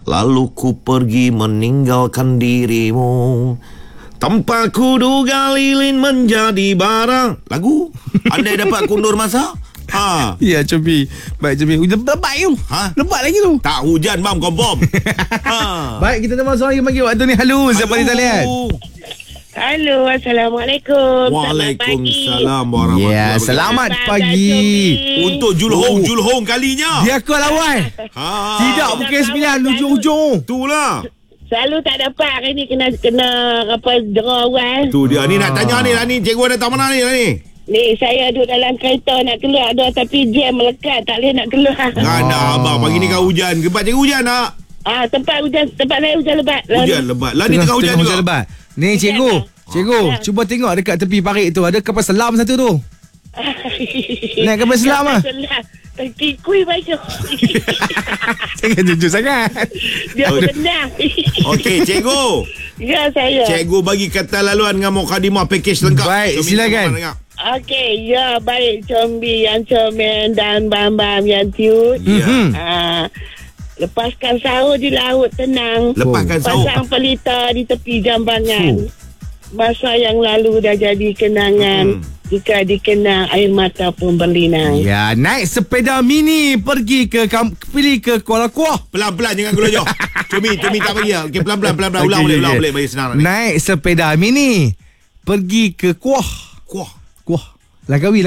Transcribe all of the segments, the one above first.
lalu ku pergi meninggalkan dirimu. Tanpa ku duga lilin menjadi bara. Lagu andai dapat kundur masa. Ya, Cobi. Baik, Cobi. Hujan lebat tu. Lebat lagi tu. Tak hujan, bang, confirm. Baik, kita tengok seorang yang bagi waktu ni. Halo, siapa di talian? Halo, Assalamualaikum. Waalaikumsalam warahmatullahi Ya, selamat pagi. Untuk Julhong kalinya. Dia call awal. Tidak pukul 9 hujung-hujung. Itulah. Selalu tak dapat hari ni kena apa draw awal. Tu dia ni nak tanya ni cikgu datang mana ni? Ni saya duduk dalam kereta nak keluar dah tapi jam melekat tak boleh nak keluar. Ngana abang pagi ni kan hujan. Tempat cikgu hujan tak? Tempat saya hujan lebat. Hujan lebat. Lah ni tengah hujan juga. Hujan lebat. Ni cikgu, cuba tengok dekat tepi parit tu ada kapal selam satu tu. Naik kapal selam ah. Kikui baca. Jangan jujur sangat. Dia senang. Okey, cikgu. Ya, saya. Cikgu bagi kata laluan dengan mukadimah package lengkap. Baik, silakan. Okey, ya baik Combi yang comel dan Bam-Bam yang cute. Ya. Lepaskan sahur di laut tenang. Lepaskan sahur. Pasang pelita di tepi jambangan. Masa yang lalu dah jadi kenangan. Jika dikenang air mata pun berlinang. Ya, naik sepeda mini pergi ke Kuala Kuah. Pelan-pelan jangan gelo jauh. Cumi tak bagi. Okey, pelan-pelan ulang boleh bagi senang ni. Naik sepeda mini pergi ke Kuah. Langkawi.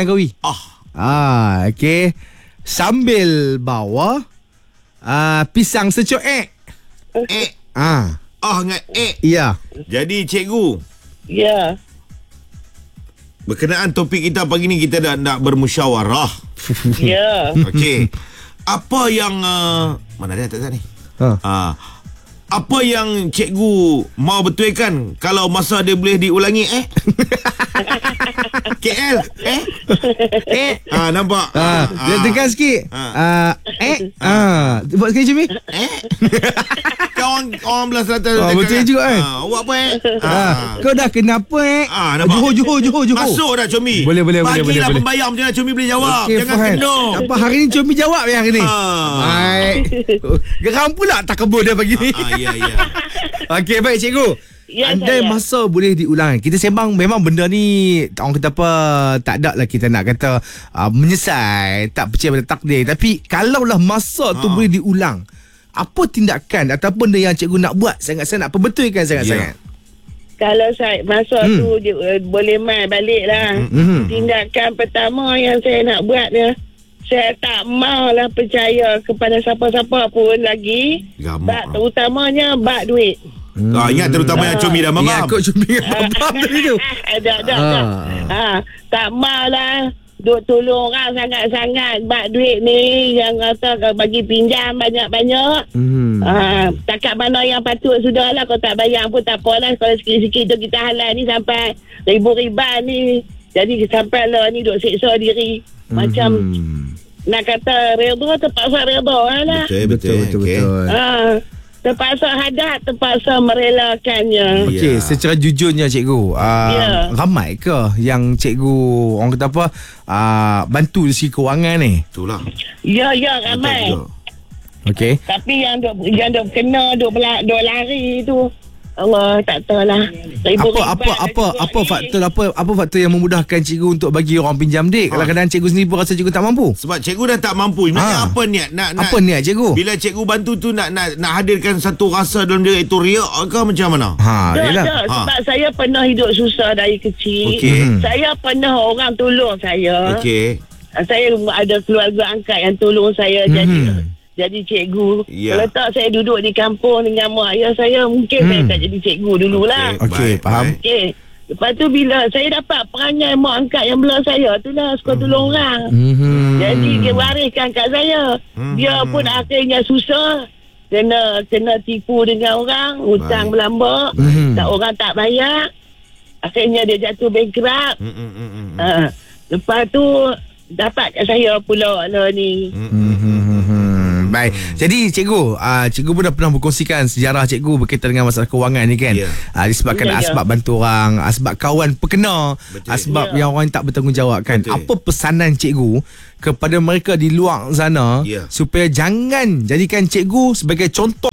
Okey. Sambil bawa pisang secup dengan Ya. Jadi cikgu. Ya. Berkenaan topik kita pagi ni kita nak bermusyawarah. Ya. Okey. Apa yang mana dia tak ni? Apa yang cikgu mau betulkan kalau masa dia boleh diulangi KL nampak Dia tekan sikit buat sekali Cumi Orang belah selatan betul juga awak apa kau dah kenapa Johor masuk dah Cumi boleh bagilah pembayar macam mana Cumi boleh jawab. Jangan kendor apa hari ni Cumi jawab ya hari ni baik geram pula tak kebun dia pagi ni ya. Okey, baik cikgu. Ya, andai masa boleh diulang. Kita sembang memang benda ni orang kata apa, tak ada lah kita nak kata menyesal, tak percaya pada takdir. Tapi kalaulah masa tu boleh diulang, apa tindakan atau benda yang cikgu nak buat sangat-sangat, perbetulkan sangat-sangat? Kalau saya masa tu boleh main balik lah. Tindakan pertama yang saya nak buat dia, saya tak maulah percaya kepada siapa-siapa pun lagi. Bak terutamanya bak duit. Ingat terutama yang Cumi dah mamam. Ingat kot Cumi dengan mamam tadi tu. Tak maulah duk tolong orang sangat-sangat bak duit ni yang kata bagi pinjam banyak-banyak. Takat mana yang patut sudahlah, kau tak bayar pun tak apalah, kalau sikit-sikit tu kita halal ni sampai ribu-riban ni. Jadi sampailah ni duk siksa diri. Macam nak kata redha terpaksa redha lah. Betul. Terpaksa hadat, terpaksa merelakannya. Okey, secara jujurnya cikgu, ramai ke yang cikgu orang kata apa bantu dari segi kewangan ni? Itulah. Ya, ramai. Okey. Tapi yang duk kena duk lari tu, Allah tak tahulah. Apa faktor yang memudahkan cikgu untuk bagi orang pinjam dik? Kadang-kadang cikgu sendiri pun rasa cikgu tak mampu. Sebab cikgu dah tak mampu. Sebenarnya apa niat? Apa niat cikgu? Bila cikgu bantu tu nak hadirkan satu rasa dalam diri itu riak ke macam mana? Sebab saya pernah hidup susah dari kecil. Saya pernah orang tolong saya. Saya ada keluarga angkat yang tolong saya jadi cikgu. Kalau tak saya duduk di kampung dengan mak ayah saya, mungkin saya tak jadi cikgu dululah. Okey, faham. Okey. Lepas tu bila saya dapat perangai mak angkat yang belah saya tu lah, suka tolong orang. Jadi dia wariskan kat saya. Dia pun akhirnya susah. Kena tipu dengan orang, hutang berlambak. Orang tak bayar. Akhirnya dia jatuh bankrupt. Lepas tu dapat kat saya pula lah ni. Baik. Jadi cikgu pun dah pernah berkongsikan sejarah cikgu berkaitan dengan masalah kewangan ni kan. Disebabkan asbab bantu orang, asbab kawan perkena, asbab yang orang tak bertanggungjawab kan. Apa pesanan cikgu kepada mereka di luar sana supaya jangan jadikan cikgu sebagai contoh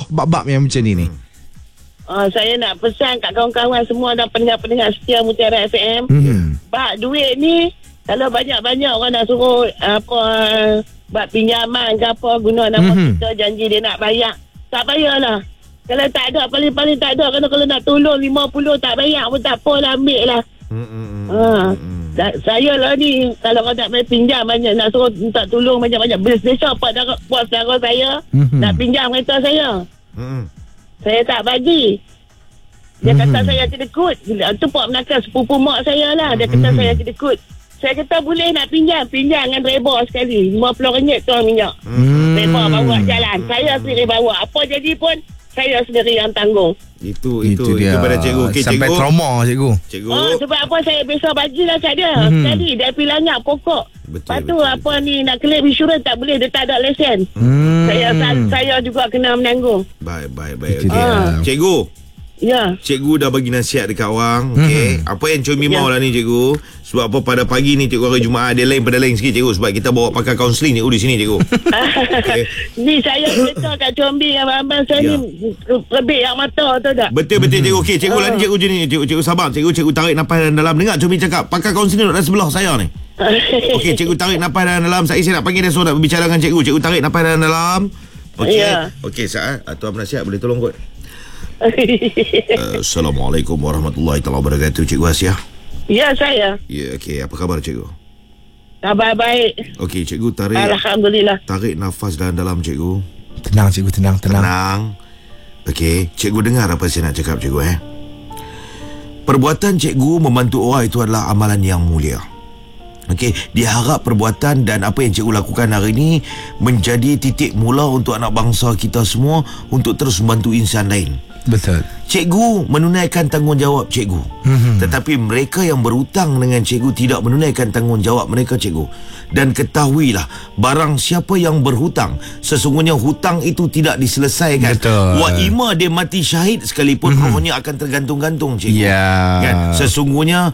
bab-bab yang macam ni? Saya nak pesan kat kawan-kawan semua dan pendengar-pendengar setia Mutiara FM. Bak duit ni, kalau banyak-banyak orang nak suruh bak pinjaman ke apa, guna nama kita, janji dia nak bayar. Tak bayarlah. Kalau tak ada, paling-paling tak ada. Kalau nak tolong 50 tak bayar pun tak apalah, ambil lah. Saya lah ni, kalau kau tak boleh pinjam banyak, nak suruh minta tolong banyak-banyak. Besok buat saudara saya nak pinjam kereta saya. Saya tak bagi. Dia kata saya kedekut. Itu Pak Menakar sepupu mak saya lah. Dia kata saya kedekut. Saya kata boleh nak pinjam dengan reba sekali. RM50 tu minyak. Reba bawa jalan. Saya sendiri bawa. Apa jadi pun saya sendiri yang tanggung. Itu dia. Itu pada cikgu. Okay, sampai cikgu. trauma cikgu. Sebab apa saya besok bagilah kat dia. Sekali dia pilanyak pokok. Lepas tu apa ni nak claim insurans tak boleh, dia tak ada lesen. Saya juga kena menanggung. Baik. Cikgu. Ya. Cikgu dah bagi nasihat dekat awang. Okey. Apa yang Comi mau lah ni cikgu. Sebab apa pada pagi ni cikgu hari Jumaat dia lain pada lain sikit cikgu. Sebab kita bawa pakar kaunseling cikgu di sini cikgu. Okay. Ni saya cerita kat Combi abang-abang saya ni lebih yang mata tu tak. Betul cikgu. Okey cikgu lah ni cikgu je ni. Cikgu sabar. Cikgu tarik nafas dalam. Dengar Comi cakap pakar kaunseling duduk sebelah saya ni. Okey cikgu tarik nafas dalam. Saya nak panggil dia suruh nak berbicara dengan cikgu. Cikgu tarik nafas dalam. Okey. Okey Sa'ad. Tuan penasihat boleh tolong kot. Assalamualaikum warahmatullahi wabarakatuh. Cikgu Asia. Ya saya. Ya okey. Apa khabar cikgu? Khabar baik. Okey cikgu tarik. Alhamdulillah. Tarik nafas dalam cikgu. Tenang cikgu, tenang. Okey, cikgu dengar apa saya nak cakap cikgu Perbuatan cikgu membantu orang itu adalah amalan yang mulia. Okey, dia harap perbuatan dan apa yang cikgu lakukan hari ini menjadi titik mula untuk anak bangsa kita semua untuk terus membantu insan lain. Betul. Cikgu menunaikan tanggungjawab cikgu. Tetapi mereka yang berhutang dengan cikgu tidak menunaikan tanggungjawab mereka cikgu. Dan ketahuilah, barang siapa yang berhutang, sesungguhnya hutang itu tidak diselesaikan. Betul. Wa ima dia mati syahid sekalipun rohnya akan tergantung-gantung cikgu. Kan? Sesungguhnya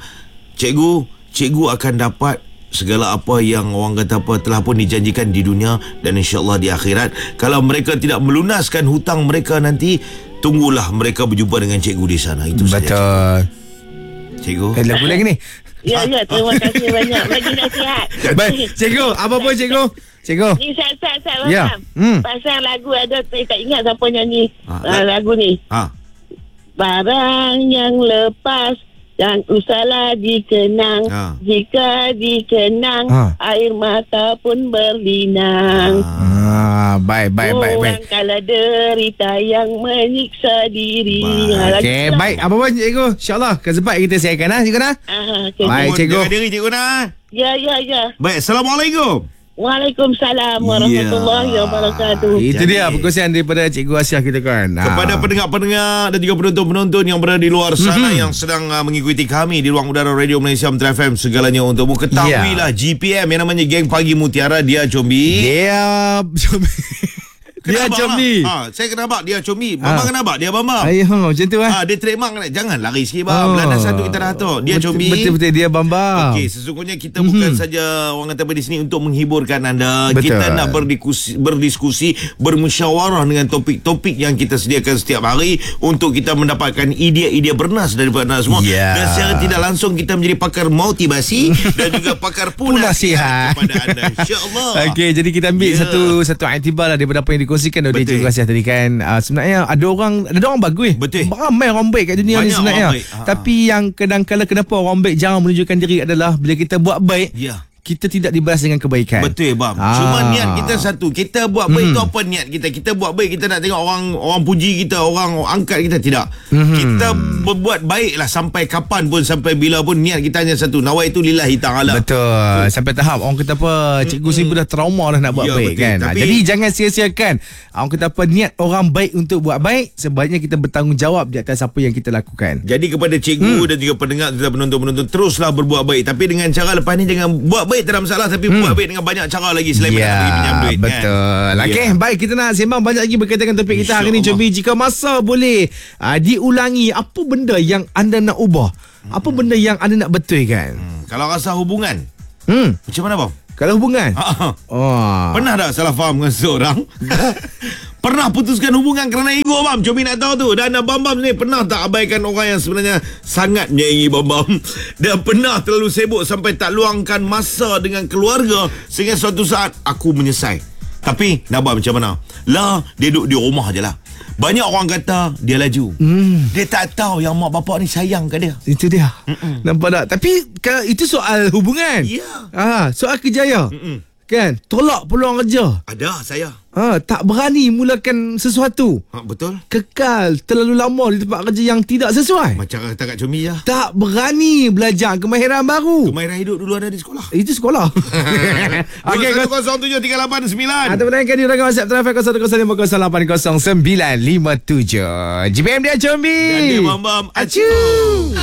cikgu akan dapat segala apa yang orang kata apa telah pun dijanjikan di dunia dan insya-Allah di akhirat. Kalau mereka tidak melunaskan hutang mereka nanti, tunggulah mereka berjumpa dengan cikgu di sana. Itu saja. Betul. Cikgu. Lagu lagi ni. Ya, terima kasih banyak. Bagi nasihat. Baik, cikgu, apa pun cikgu? Cikgu. Ni Sat Ya. Pasal lagu ada, saya tak ingat siapa nyanyi lagu ni. Barang yang lepas dan usahlah dikenang. Jika dikenang, air mata pun berlinang. Baik. Kala derita yang menyiksa diri. Okey, baik. Apa pun cikgu, insya-Allah ke sempat kita siarkan cikgu Okay. Baik cikgu. Jaga diri cikgu Ya. Baik, Assalamualaikum. Waalaikumsalam warahmatullahi wabarakatuh. Itu dia perkongsian daripada Cikgu Asia kita kan. Kepada pendengar-pendengar dan juga penonton-penonton yang berada di luar sana yang sedang mengikuti kami di ruang udara Radio Malaysia Mutiara FM, segalanya untukmu. Ketahuilah GPM yang namanya Geng Pagi Mutiara, dia Combi. Dia Combi. Saya kenapa dia Combi. Bambang kenapa? Dia Bambang. Macam tu dia trademark. Jangan lari sikit bang. Belanda satu kita dah tahu. Dia Combi. Betul dia Bambang. Okey, sesungguhnya kita bukan saja orang kata di sini untuk menghiburkan anda. Betul. Kita nak berdiskusi, bermusyawarah dengan topik-topik yang kita sediakan setiap hari untuk kita mendapatkan idea-idea bernas daripada anda semua. Dan secara tidak langsung kita menjadi pakar motivasi dan juga pakar punasihat kepada anda. InsyaAllah. Okey, jadi kita ambil satu iktibar lah daripada apa yang dikongsikan oleh Cikgu Asia tadi kan. Sebenarnya ada orang bagus. Betul. Ramai orang baik kat dunia ni sebenarnya. Tapi yang kadang-kadang kenapa orang baik jarang menunjukkan diri adalah bila kita buat baik, kita tidak dibalas dengan kebaikan. Betul bang. Cuma niat kita satu. Kita buat baik tu apa niat kita? Kita buat baik, kita nak tengok orang puji kita, orang angkat kita. Tidak. Kita berbuat baiklah sampai kapan pun, sampai bila pun, niat kita hanya satu. Nawaitu lillahi ta'ala. Betul. Sampai tahap orang kata apa, cikgu sendiri dah trauma dah nak buat baik betul. Kan. Jadi jangan sia-siakan orang kata apa, niat orang baik untuk buat baik. Sebaiknya kita bertanggungjawab di atas apa yang kita lakukan. Jadi kepada cikgu dan juga pendengar kita, penonton-penonton, teruslah berbuat baik. Tapi dengan cara lepas ni jangan buat baik tak ada masalah, tapi buat baik dengan banyak cara lagi selain nak bagi pinjam duit. Betul. Okey, baik, kita nak sembang banyak lagi berkaitan dengan topik kita hari ni. Cobi, jika masa boleh diulangi, apa benda yang anda nak ubah? Apa benda yang anda nak betulkan? Kalau rasa hubungan macam mana bang? Kalau hubungan? Pernah tak salah faham dengan seseorang? Pernah putuskan hubungan kerana ego, Bam? Cobi nak tahu tu. Dan Abang Bam ni pernah tak abaikan orang yang sebenarnya sangat menyayangi Bam Bam? Dan pernah terlalu sibuk sampai tak luangkan masa dengan keluarga sehingga suatu saat aku menyesal. Tapi nak buat macam mana? Lah, dia duduk di rumah je lah. Banyak orang kata dia laju. Dia tak tahu yang mak bapak ni sayang kat dia. Itu dia. Nampak tak? Tapi itu soal hubungan. Ya. Soal kerjaya. Kan? Tolak peluang kerja. Ada saya. Tak berani mulakan sesuatu. Betul. Kekal terlalu lama di tempat kerja yang tidak sesuai. Macam kata Kak Comi je. Tak berani belajar kemahiran baru. Kemahiran hidup dulu ada di sekolah. Itu sekolah. Okey, 017389. Atau bertanya di rakan WhatsApp Traffic 0105080957. GPM dia Combi. Dan dia Bam Bam. Acu.